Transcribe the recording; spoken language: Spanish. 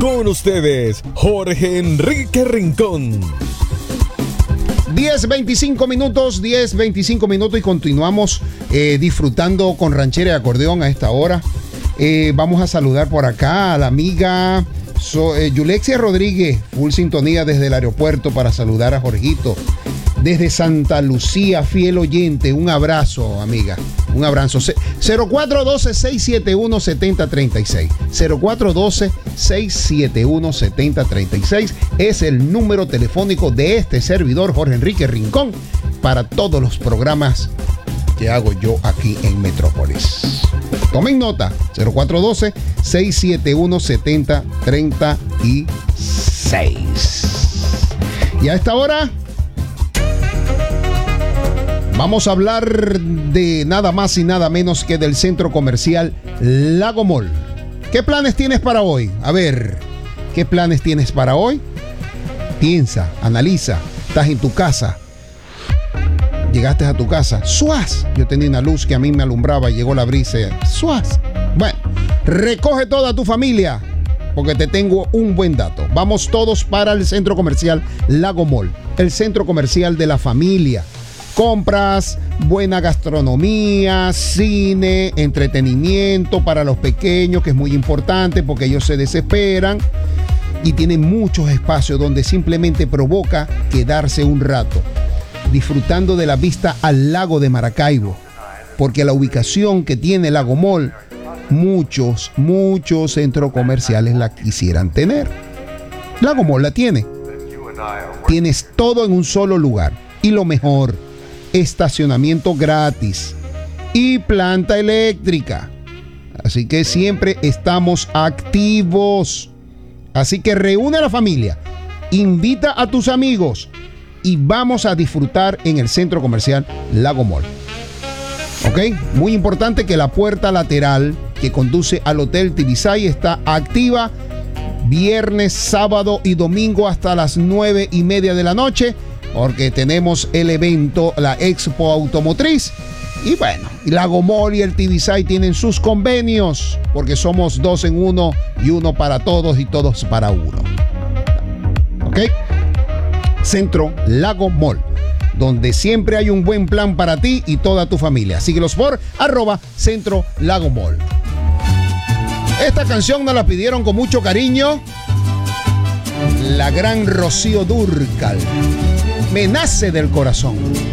Con ustedes, Jorge Enrique Rincón. 10:25 minutos y continuamos disfrutando con ranchera y acordeón a esta hora. Vamos a saludar por acá a la amiga Yulexia Rodríguez, full sintonía desde el aeropuerto para saludar a Jorgito. Desde Santa Lucía, fiel oyente, un abrazo, amiga, un abrazo. 0412-671-7036. 0412-671-7036 es el número telefónico de este servidor, Jorge Enrique Rincón, para todos los programas que hago yo aquí en Metrópolis. Tomen nota, 0412-671-7036. Y a esta hora vamos a hablar de nada más y nada menos que del centro comercial Lago Mall. ¿Qué planes tienes para hoy? A ver, ¿qué planes tienes para hoy? Piensa, analiza. Estás en tu casa. Llegaste a tu casa. ¡Suaz! Yo tenía una luz que a mí me alumbraba y llegó la brisa. ¡Suaz! Bueno, recoge toda tu familia porque te tengo un buen dato. Vamos todos para el centro comercial Lago Mall, el centro comercial de la familia. Compras, buena gastronomía, cine, entretenimiento para los pequeños, que es muy importante porque ellos se desesperan, y tienen muchos espacios donde simplemente provoca quedarse un rato, disfrutando de la vista al lago de Maracaibo, porque la ubicación que tiene Lago Mall, muchos centros comerciales la quisieran tener. Lago Mall la tiene. Tienes todo en un solo lugar. Y lo mejor, estacionamiento gratis y planta eléctrica. Así que siempre estamos activos. Así que reúne a la familia, invita a tus amigos y vamos a disfrutar en el centro comercial Lago Mall. ¿Ok? Muy importante que la puerta lateral que conduce al Hotel Tibisay está activa viernes, sábado y domingo hasta las 9:30 de la noche, porque tenemos el evento, la Expo Automotriz. Y bueno, Lago Mall y el Tibisay tienen sus convenios, porque somos 2 en 1 y uno para todos y todos para uno. ¿Ok? Centro Lago Mall, donde siempre hay un buen plan para ti y toda tu familia. Síguelos por @Centro Lago Mall. Esta canción nos la pidieron con mucho cariño la gran Rocío Dúrcal. Me nace del corazón.